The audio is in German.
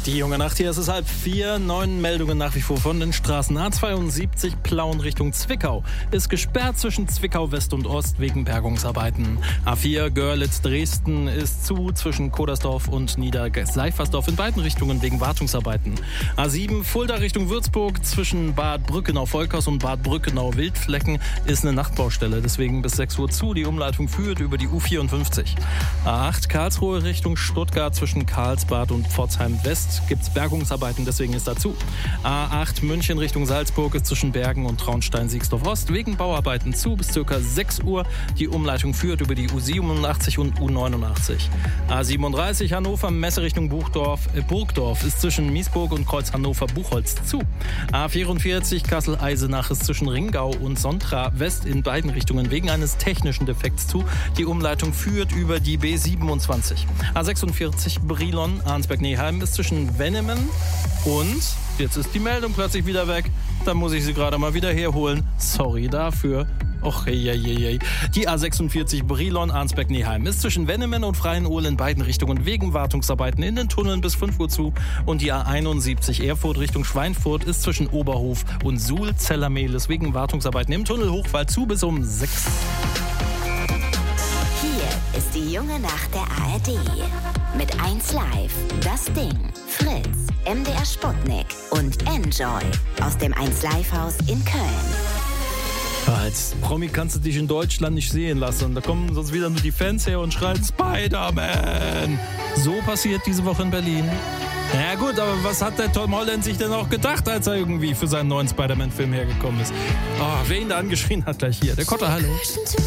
Die junge Nacht, hier ist es 3:30. 9 Meldungen nach wie vor von den Straßen. A72 Plauen Richtung Zwickau ist gesperrt zwischen Zwickau West und Ost wegen Bergungsarbeiten. A4 Görlitz-Dresden ist zu zwischen Kodersdorf und Niederseifersdorf in beiden Richtungen wegen Wartungsarbeiten. A7 Fulda Richtung Würzburg zwischen Bad Brückenau-Volkers und Bad Brückenau-Wildflecken ist eine Nachtbaustelle, deswegen bis 6 Uhr zu. Die Umleitung führt über die U54. A8 Karlsruhe Richtung Stuttgart zwischen Karlsbad und Pforzheim West gibt es Bergungsarbeiten, deswegen ist dazu. A8 München Richtung Salzburg ist zwischen Bergen und Traunstein-Siegsdorf Ost wegen Bauarbeiten zu bis ca. 6 Uhr. Die Umleitung führt über die U87 und U89. A37 Hannover Messe Richtung Burgdorf ist zwischen Miesburg und Kreuz Hannover-Buchholz zu. A44 Kassel-Eisenach ist zwischen Ringau und Sontra West in beiden Richtungen wegen eines technischen Defekts zu. Die Umleitung führt über die B27. A46 Brilon Arnsberg-Neheim ist zwischen Wennemen und, jetzt ist die Meldung plötzlich wieder weg, da muss ich sie gerade mal wieder herholen. Sorry dafür. Och, hey. Die A46 Brilon Arnsberg-Neheim ist zwischen Wennemen und Freienohl in beiden Richtungen wegen Wartungsarbeiten in den Tunneln bis 5 Uhr zu. Und die A71 Erfurt Richtung Schweinfurt ist zwischen Oberhof und Suhl-Zellermehlis wegen Wartungsarbeiten im Tunnel Hochwald zu bis um 6. Hier ist die junge Nacht der ARD. Mit 1 Live, Das Ding, Fritz, MDR Sputnik und Enjoy aus dem 1 Live Haus in Köln. Als Promi kannst du dich in Deutschland nicht sehen lassen. Da kommen sonst wieder nur die Fans her und schreien Spider-Man. So passiert diese Woche in Berlin. Ja gut, aber was hat der Tom Holland sich denn auch gedacht, als er irgendwie für seinen neuen Spider-Man-Film hergekommen ist? Oh, wer ihn da angeschrien hat gleich hier. Der Kotter, hallo.